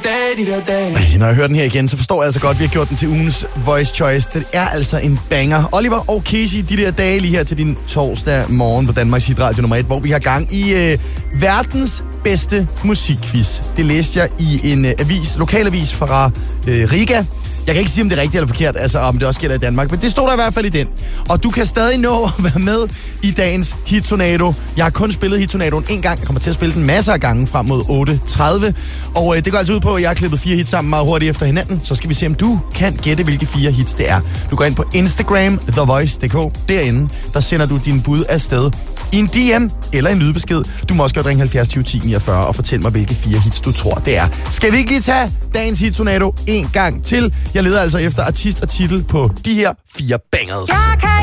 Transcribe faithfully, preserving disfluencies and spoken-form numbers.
dage, de der dage. Når jeg hører den her igen, så forstår jeg altså godt, at vi har gjort den til ugens Voice Choice. Det er altså en banger. Oliver og Casey, de der dage lige her til din torsdag morgen på Danmarks Hit Radio nummer et, hvor vi har gang i øh, verdens bedste musikquiz. Det læste jeg i en øh, avis, lokalavis fra øh, Riga. Jeg kan ikke sige, om det er rigtigt eller forkert, altså om det også gælder i Danmark, men det stod der i hvert fald i den. Og du kan stadig nå at være med i dagens Hit Tornado. Jeg har kun spillet Hit Tornadoen en gang. Jeg kommer til at spille den masser af gange frem mod otte tredive. Og øh, det går altså ud på, at jeg har klippet fire hits sammen meget hurtigt efter hinanden. Så skal vi se, om du kan gætte, hvilke fire hits det er. Du går ind på Instagram, the voice punktum d k. Derinde, der sender du din bud afsted i en D M eller en lydbesked. Du må også godt ringe halvfjerds tyve ti niogfyrre og fortælle mig, hvilke fire hits du tror, det er. Skal vi ikke lige tage dagens Hit Tornado en gang til? Jeg leder altså efter artist og titel på de her fire bangers.